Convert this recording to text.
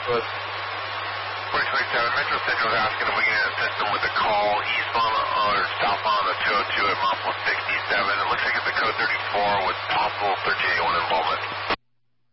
Good. 427, Metro Central is asking if we can assist them with a call eastbound or southbound on the 202 at mile 67. It looks like it's a code 34 with possible 1381 involvement.